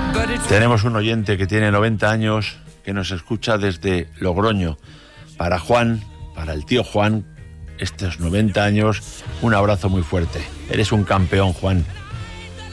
Tenemos un oyente que tiene 90 años que nos escucha desde Logroño. Para Juan, para el tío Juan, estos 90 años, un abrazo muy fuerte. Eres un campeón, Juan.